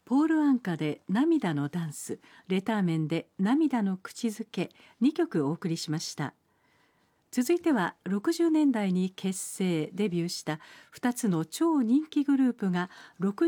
ポール・アンカで涙のダンス、レターメンで涙の口づけ、2曲お送りしました。続いては60年代に結成デビューした2つの超人気グループが60